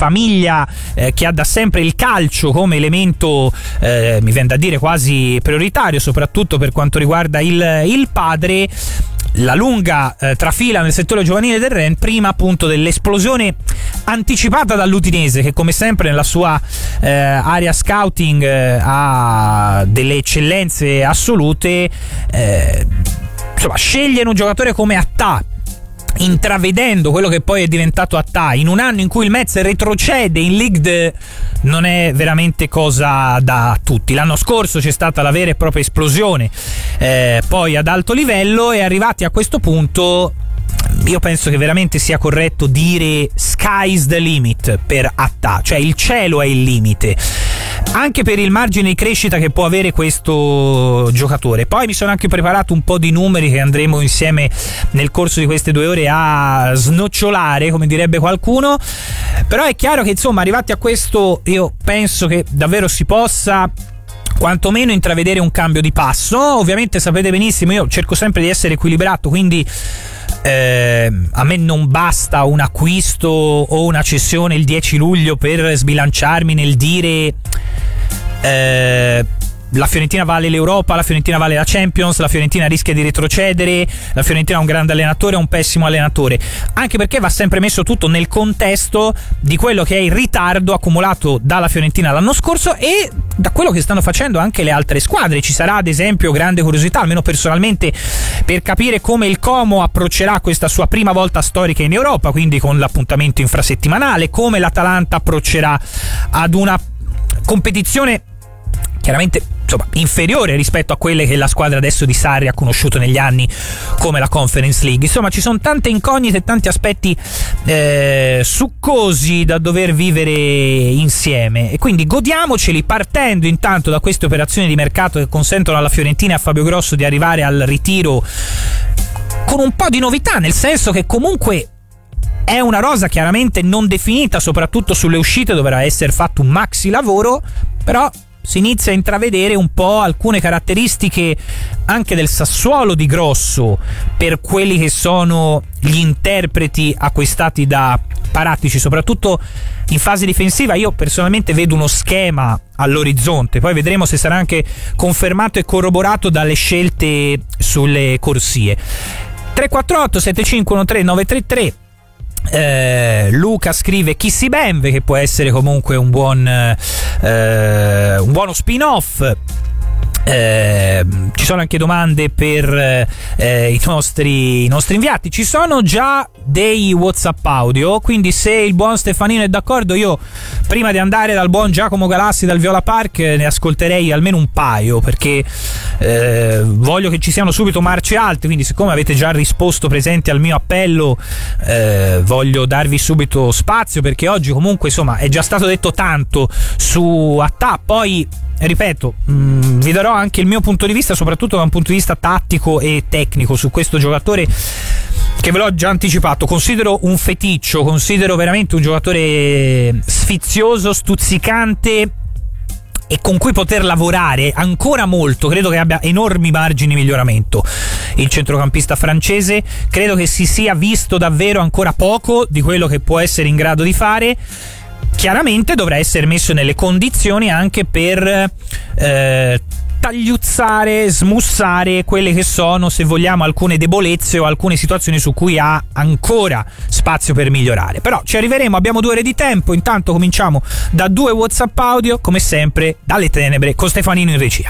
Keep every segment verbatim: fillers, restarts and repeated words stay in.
famiglia eh, che ha da sempre il calcio come elemento, eh, mi viene da dire quasi prioritario, soprattutto per quanto riguarda il, il padre. La lunga eh, trafila nel settore giovanile del Rennes, prima appunto dell'esplosione anticipata dall'Udinese, che come sempre nella sua eh, area scouting eh, ha delle eccellenze assolute. Eh, insomma, scegliere un giocatore come Attah, intravedendo quello che poi è diventato Attah in un anno in cui il Metz retrocede in Ligue due, non è veramente cosa da tutti. L'anno scorso c'è stata la vera e propria esplosione eh, poi ad alto livello, e arrivati a questo punto io penso che veramente sia corretto dire sky's the limit per Attah, cioè il cielo è il limite, anche per il margine di crescita che può avere questo giocatore. Poi mi sono anche preparato un po' di numeri che andremo insieme nel corso di queste due ore a snocciolare, come direbbe qualcuno, però è chiaro che insomma, arrivati a questo, io penso che davvero si possa quantomeno intravedere un cambio di passo. Ovviamente sapete benissimo, io cerco sempre di essere equilibrato, quindi Eh, a me non basta un acquisto o una cessione il dieci luglio per sbilanciarmi nel dire eh, la Fiorentina vale l'Europa, la Fiorentina vale la Champions, la Fiorentina rischia di retrocedere, la Fiorentina ha un grande allenatore, è un pessimo allenatore, anche perché va sempre messo tutto nel contesto di quello che è il ritardo accumulato dalla Fiorentina l'anno scorso e da quello che stanno facendo anche le altre squadre. Ci sarà ad esempio grande curiosità, almeno personalmente, per capire come il Como approccerà questa sua prima volta storica in Europa, quindi con l'appuntamento infrasettimanale, come l'Atalanta approccerà ad una competizione chiaramente insomma inferiore rispetto a quelle che la squadra adesso di Sarri ha conosciuto negli anni come la Conference League. Insomma, ci sono tante incognite e tanti aspetti eh, succosi da dover vivere insieme, e quindi godiamoceli partendo intanto da queste operazioni di mercato che consentono alla Fiorentina e a Fabio Grosso di arrivare al ritiro con un po' di novità, nel senso che comunque è una rosa chiaramente non definita, soprattutto sulle uscite dovrà essere fatto un maxi lavoro, però si inizia a intravedere un po' alcune caratteristiche anche del Sassuolo di Grosso per quelli che sono gli interpreti acquistati da Paratici, soprattutto in fase difensiva. Io personalmente vedo uno schema all'orizzonte, poi vedremo se sarà anche confermato e corroborato dalle scelte sulle corsie. Tre quattro otto sette cinque uno tre nove tre tre. Eh, Luca scrive Kissy Benve, che può essere comunque un buon eh, un buono spin-off. Eh, ci sono anche domande per eh, i nostri i nostri inviati. Ci sono già dei WhatsApp audio, quindi se il buon Stefanino è d'accordo, io prima di andare dal buon Giacomo Galassi dal Viola Park ne ascolterei almeno un paio, perché eh, voglio che ci siano subito marce alte, quindi siccome avete già risposto presenti al mio appello, eh, voglio darvi subito spazio, perché oggi comunque insomma è già stato detto tanto su Attah. Poi ripeto, mh, vi darò anche il mio punto di vista, soprattutto da un punto di vista tattico e tecnico su questo giocatore che ve l'ho già anticipato. Considero un feticcio, considero veramente un giocatore sfizioso, stuzzicante e con cui poter lavorare ancora molto. Credo che abbia enormi margini di miglioramento il centrocampista francese, credo che si sia visto davvero ancora poco di quello che può essere in grado di fare. Chiaramente dovrà essere messo nelle condizioni anche per eh, tagliuzzare, smussare quelle che sono, se vogliamo, alcune debolezze o alcune situazioni su cui ha ancora spazio per migliorare. Però ci arriveremo, abbiamo due ore di tempo. Intanto cominciamo da due WhatsApp audio, come sempre dalle tenebre, con Stefanino in regia.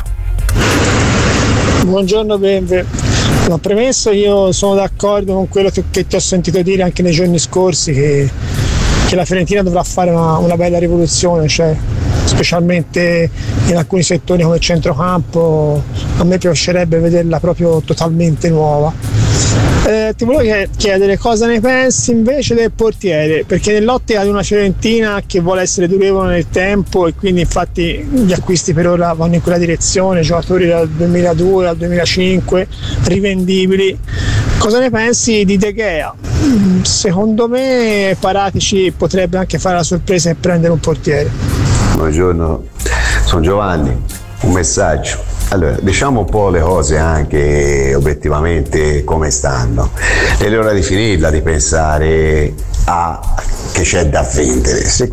Buongiorno Benve. No, premesso, io sono d'accordo con quello che ti ho sentito dire anche nei giorni scorsi, che che la Fiorentina dovrà fare una, una bella rivoluzione, cioè specialmente in alcuni settori come il centrocampo. A me piacerebbe vederla proprio totalmente nuova. Eh, ti volevo chiedere cosa ne pensi invece del portiere, perché nell'ottica di una Fiorentina che vuole essere durevole nel tempo, e quindi infatti gli acquisti per ora vanno in quella direzione, giocatori dal duemiladue al duemilacinque rivendibili. Cosa ne pensi di De Gea? Secondo me Paratici potrebbe anche fare la sorpresa e prendere un portiere. Buongiorno, sono Giovanni. Un messaggio. Allora, diciamo un po' le cose anche obiettivamente come stanno. È l'ora di finirla di pensare a che c'è da vendere. Se